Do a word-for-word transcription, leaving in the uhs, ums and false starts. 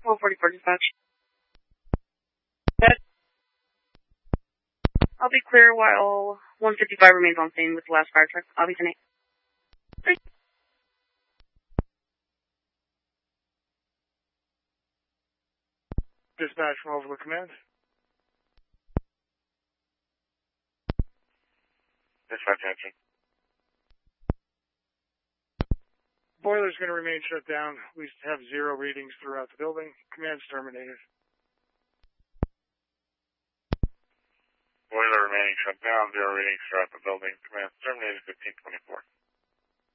one forty-four dispatch. That, I'll be clear while one fifty-five remains on scene with the last fire truck. I'll be ten eight. Dispatch from Overlook Command. Dispatch answering. Boiler's going to remain shut down. We have zero readings throughout the building. Command's terminated. Boiler remaining shut down, zero readings throughout the building. Command terminated fifteen twenty-four.